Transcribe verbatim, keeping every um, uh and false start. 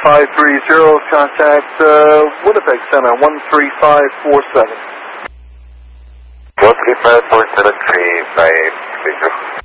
five three zero, contact uh, Winnipeg Center, one three five four seven. one three five four seven, three five three zero.